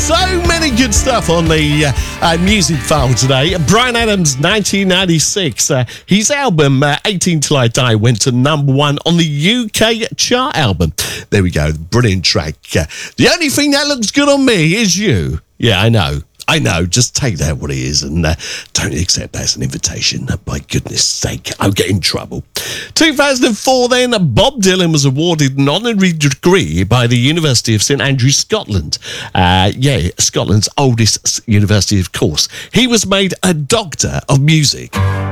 So many good stuff on the music file today. Bryan Adams, 1996. His album, 18 Till I Die, went to number one on the UK chart album. There we go. Brilliant track. The only thing that looks good on me is you. Yeah, I know. Just take that what it is and don't accept that as an invitation. By goodness sake, I'll get in trouble. 2004 then, Bob Dylan was awarded an honorary degree by the University of St Andrews, Scotland. Scotland's oldest university, of course. He was made a doctor of music.